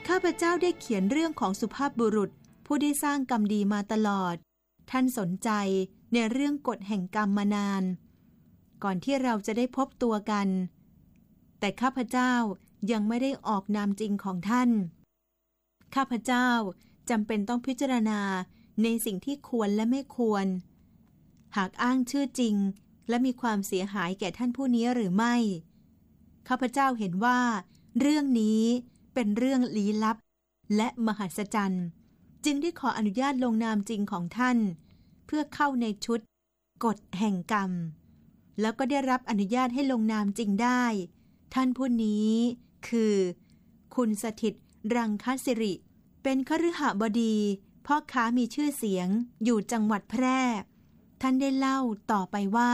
ข้าพเจ้าได้เขียนเรื่องของสุภาพบุรุษผู้ได้สร้างกรรมดีมาตลอดท่านสนใจในเรื่องกฎแห่งกรรมมานานก่อนที่เราจะได้พบตัวกันแต่ข้าพเจ้ายังไม่ได้ออกนามจริงของท่านข้าพเจ้าจำเป็นต้องพิจารณาในสิ่งที่ควรและไม่ควรหากอ้างชื่อจริงและมีความเสียหายแก่ท่านผู้นี้หรือไม่ข้าพเจ้าเห็นว่าเรื่องนี้เป็นเรื่องลี้ลับและมหัศจรรย์จึงได้ขออนุญาตลงนามจริงของท่านเพื่อเข้าในชุดกฎแห่งกรรมแล้วก็ได้รับอนุญาตให้ลงนามจริงได้ท่านผู้นี้คือคุณสถิตรังคศิริเป็นคฤหบดีพ่อค้ามีชื่อเสียงอยู่จังหวัดแพร่ท่านได้เล่าต่อไปว่า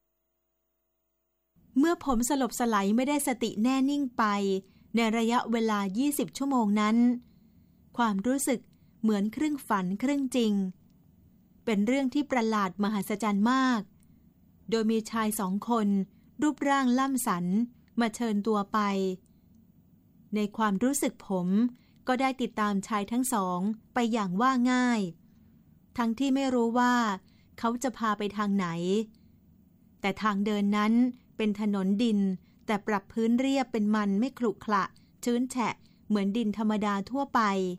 เมื่อผมสลบสลายไม่ได้สติแน่นิ่งไปในระยะเวลา20ชั่วโมงนั้นความรู้สึกเหมือนครึ่งฝันครึ่งจริงเป็นเรื่องที่ประหลาดมหัศจรรย์มากโดยมีชาย2 คนรูปร่างล่ำสันมาเชิญตัวไปในความรู้สึกผมก็ได้ติดตามชายทั้ง2ไปอย่างว่าง่ายทั้งที่ไม่รู้ว่าเขาจะพาไปทางไหนแต่ทางเดินนั้นเป็นถนนดินแต่ปรับพื้นเรียบเป็นมันไม่ขรุขระชื้นแฉะเหมือนดินธรรมดาทั่วไป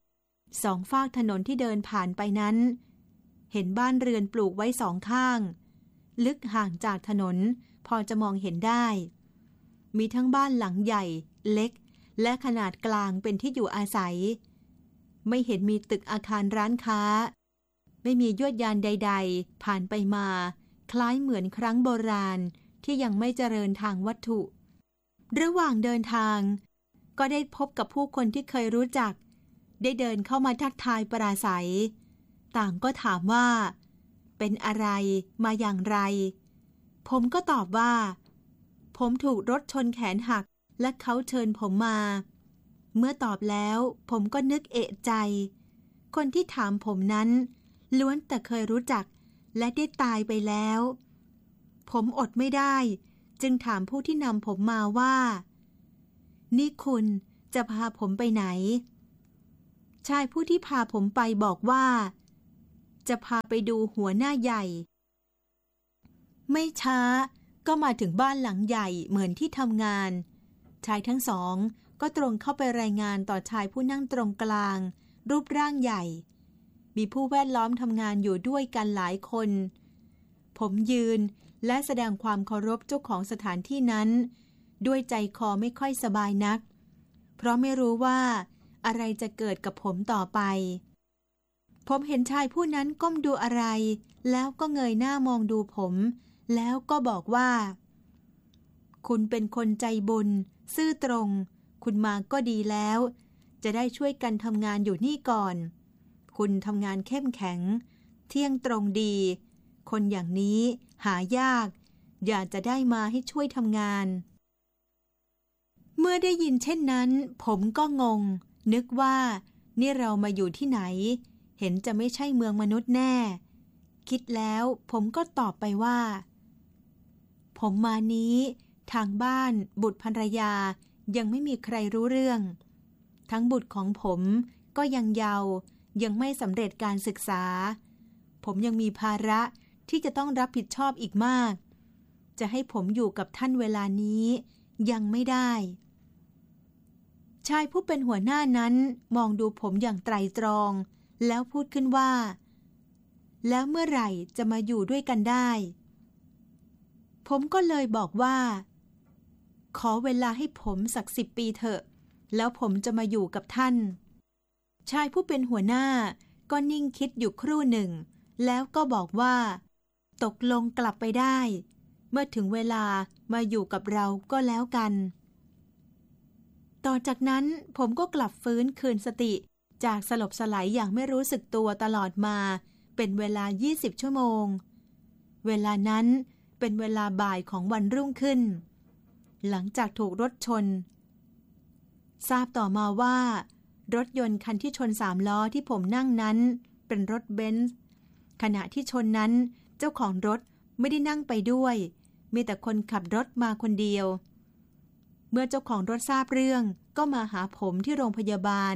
2 ฝากถนนที่เดินผ่านไปนั้นเห็นบ้านเรือนปลูกไว้2 ข้างลึกห่างจากถนนพอจะมองเห็นได้มีทั้งบ้านหลังใหญ่เล็กและขนาดกลางเป็นที่อยู่อาศัยไม่เห็นมีตึกอาคารร้านค้าไม่มียวดยานใดๆผ่านไปมาคล้ายเหมือนครั้งโบราณที่ยังไม่เจริญทางวัตถุระหว่างเดินทางก็ได้พบกับผู้คนที่เคยรู้จักได้เดินเข้ามาทักทายปราศัยต่างก็ถามว่าเป็นอะไรมาอย่างไรผมก็ตอบว่าผมถูกรถชนแขนหักและเขาเชิญผมมาเมื่อตอบแล้วผมก็นึกเอะใจคนที่ถามผมนั้นล้วนแต่เคยรู้จักและได้ตายไปแล้วผมอดไม่ได้จึงถามผู้ที่นำผมมาว่านี่คุณจะพาผมไปไหนชายผู้ที่พาผมไปบอกว่าจะพาไปดูหัวหน้าใหญ่ไม่ช้าก็มาถึงบ้านหลังใหญ่เหมือนที่ทำงานชายทั้ง2ก็ตรงเข้าไปรายงานต่อชายผู้นั่งตรงกลางรูปร่างใหญ่มีผู้แวดล้อมทำงานอยู่ด้วยกันหลายคนผมยืนและแสดงความเคารพเจ้าของสถานที่นั้นด้วยใจคอไม่ค่อยสบายนักเพราะไม่รู้ว่าอะไรจะเกิดกับผมต่อไปผมเห็นชายผู้นั้นก้มดูอะไรแล้วก็เงยหน้ามองดูผมแล้วก็บอกว่าคุณเป็นคนใจบุญซื่อตรงคุณมาก็ดีแล้วจะได้ช่วยกันทำงานอยู่นี่ก่อนคุณทำงานเข้มแข็งเที่ยงตรงดีคนอย่างนี้หายากอยากจะได้มาให้ช่วยทำงานเมื่อได้ยินเช่นนั้นผมก็งงนึกว่านี่เรามาอยู่ที่ไหนเห็นจะไม่ใช่เมืองมนุษย์แน่คิดแล้วผมก็ตอบไปว่าผมมานี้ทางบ้านบุตรภรรยายังไม่มีใครรู้เรื่องทั้งบุตรของผมก็ยังเยาว์ยังไม่สำเร็จการศึกษาผมยังมีภาระที่จะต้องรับผิดชอบอีกมากจะให้ผมอยู่กับท่านเวลานี้ยังไม่ได้ชายผู้เป็นหัวหน้านั้นมองดูผมอย่างไตร่ตรองแล้วพูดขึ้นว่าแล้วเมื่อไหร่จะมาอยู่ด้วยกันได้ผมก็เลยบอกว่าขอเวลาให้ผมสัก10 ปีเถอะแล้วผมจะมาอยู่กับท่านชายผู้เป็นหัวหน้าก็นิ่งคิดอยู่ครู่หนึ่งแล้วก็บอกว่าตกลงกลับไปได้เมื่อถึงเวลามาอยู่กับเราก็แล้วกันต่อจากนั้นผมก็กลับฟื้นคืนสติจากสลบสลายอย่างไม่รู้สึกตัวตลอดมาเป็นเวลา20 ชั่วโมงเวลานั้นเป็นเวลาบ่ายของวันรุ่งขึ้นหลังจากถูกรถชนทราบต่อมาว่ารถยนต์คันที่ชน3 ล้อที่ผมนั่งนั้นเป็นรถเบนซ์ขณะที่ชนนั้นเจ้าของรถไม่ได้นั่งไปด้วยมีแต่คนขับรถมาคนเดียวเมื่อเจ้าของรถทราบเรื่องก็มาหาผมที่โรงพยาบาล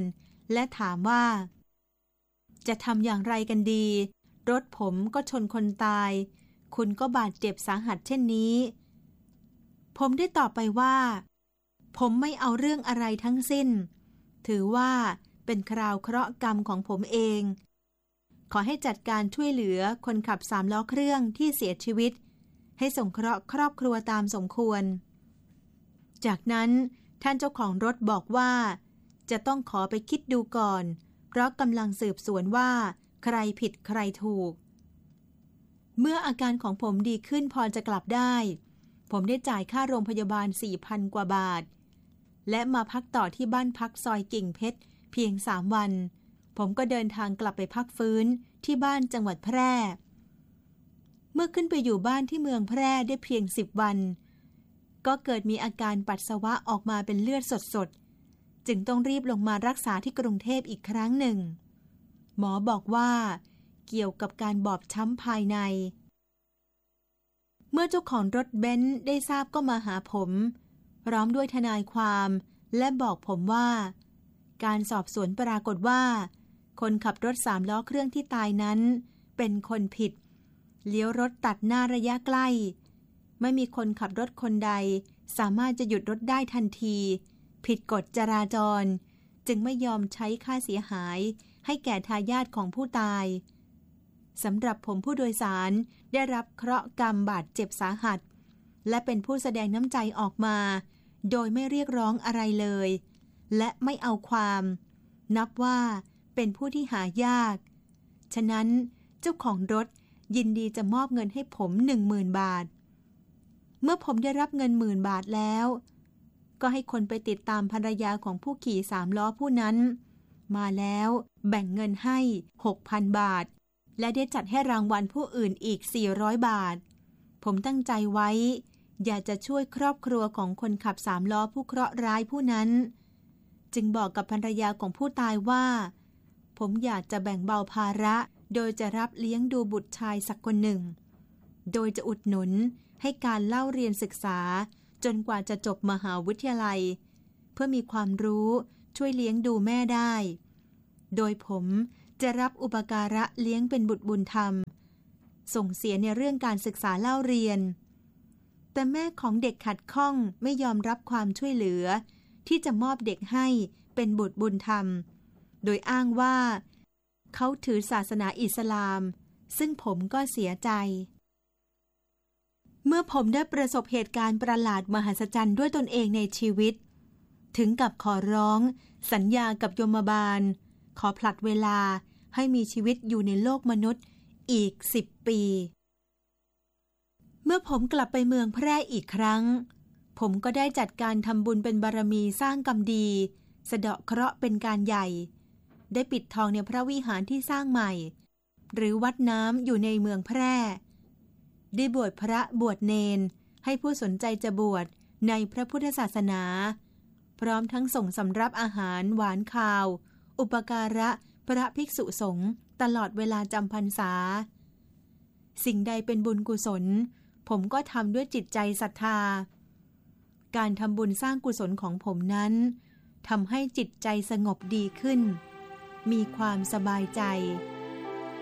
และถามว่าจะทำอย่างไรกันดีรถผมก็ชนคนตายคุณก็บาดเจ็บสาหัสเช่นนี้ผมได้ตอบไปว่าผมไม่เอาเรื่องอะไรทั้งสิ้นถือว่าเป็นคราวเคราะห์กรรมของผมเองขอให้จัดการช่วยเหลือคนขับ3 ล้อเครื่องที่เสียชีวิตให้สงเคราะห์ครอบครัวตามสมควรจากนั้นท่านเจ้าของรถบอกว่าจะต้องขอไปคิดดูก่อนเพราะกำลังสืบสวนว่าใครผิดใครถูกเมื่ออาการของผมดีขึ้นพอจะกลับได้ผมได้จ่ายค่าโรงพยาบาล 4,000 กว่าบาทและมาพักต่อที่บ้านพักซอยกิ่งเพชรเพียง3 วันผมก็เดินทางกลับไปพักฟื้นที่บ้านจังหวัดแพร่เมื่อขึ้นไปอยู่บ้านที่เมืองแพร่ได้เพียง10 วันก็เกิดมีอาการปัสสาวะออกมาเป็นเลือดสดๆจึงต้องรีบลงมารักษาที่กรุงเทพอีกครั้งหนึ่งหมอบอกว่าเกี่ยวกับการบอบช้ำภายในเมื่อเจ้าของรถเบนซ์ได้ทราบก็มาหาผมพร้อมด้วยทนายความและบอกผมว่าการสอบสวนปรากฏว่าคนขับรถ3 ล้อเครื่องที่ตายนั้นเป็นคนผิดเลี้ยวรถตัดหน้าระยะใกล้ไม่มีคนขับรถคนใดสามารถจะหยุดรถได้ทันทีผิดกฎจราจรจึงไม่ยอมใช้ค่าเสียหายให้แก่ทายาทของผู้ตายสำหรับผมผู้โดยสารได้รับเคราะห์กรรมบาดเจ็บสาหัสและเป็นผู้แสดงน้ำใจออกมาโดยไม่เรียกร้องอะไรเลยและไม่เอาความนับว่าเป็นผู้ที่หายากฉะนั้นเจ้าของรถยินดีจะมอบเงินให้ผม 10,000 บาทเมื่อผมได้รับเงิน10,000 บาทแล้วก็ให้คนไปติดตามภรรยาของผู้ขี่3 ล้อผู้นั้นมาแล้วแบ่งเงินให้ 6,000 บาทและได้จัดให้รางวัลผู้อื่นอีก400 บาทผมตั้งใจไว้อยากจะช่วยครอบครัวของคนขับ3 ล้อผู้เคราะห์ร้ายผู้นั้นจึงบอกกับภรรยาของผู้ตายว่าผมอยากจะแบ่งเบาภาระโดยจะรับเลี้ยงดูบุตรชายสักคนหนึ่งโดยจะอุดหนุนให้การเล่าเรียนศึกษาจนกว่าจะจบมหาวิทยาลัยเพื่อมีความรู้ช่วยเลี้ยงดูแม่ได้โดยผมจะรับอุปการะเลี้ยงเป็นบุตรบุญธรรมส่งเสียในเรื่องการศึกษาเล่าเรียนแต่แม่ของเด็กขัดข้องไม่ยอมรับความช่วยเหลือที่จะมอบเด็กให้เป็นบุตรบุญธรรมโดยอ้างว่าเขาถือศาสนาอิสลามซึ่งผมก็เสียใจเมื่อผมได้ประสบเหตุการณ์ประหลาดมหัศจรรย์ด้วยตนเองในชีวิตถึงกับขอร้องสัญญากับยมบาลขอผลัดเวลาให้มีชีวิตอยู่ในโลกมนุษย์อีก10 ปีเมื่อผมกลับไปเมืองแพร่อีกครั้งผมก็ได้จัดการทำบุญเป็นบารมีสร้างกรรมดีสะเดาะเคราะห์เป็นการใหญ่ได้ปิดทองในพระวิหารที่สร้างใหม่หรือวัดน้ำอยู่ในเมืองแพร่ได้บวชพระบวชเณรให้ผู้สนใจจะบวชในพระพุทธศาสนาพร้อมทั้งส่งสำรับอาหารหวานคาวอุปการะพระภิกษุสงฆ์ตลอดเวลาจำพรรษาสิ่งใดเป็นบุญกุศลผมก็ทำด้วยจิตใจศรัทธาการทำบุญสร้างกุศลของผมนั้นทำให้จิตใจสงบดีขึ้นมีความสบายใจ